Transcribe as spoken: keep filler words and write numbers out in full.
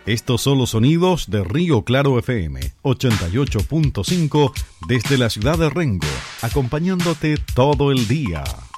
Estos son los sonidos de Río Claro F M ochenta y ocho punto cinco desde la ciudad de Rengo, acompañándote todo el día.